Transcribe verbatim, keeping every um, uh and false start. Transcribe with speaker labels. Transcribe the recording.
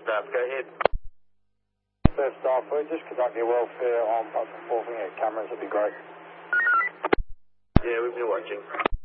Speaker 1: Nav, go ahead.
Speaker 2: First staff, we just conduct your welfare on back and forth and get cameras, that'd be great.
Speaker 1: Yeah, we've been watching.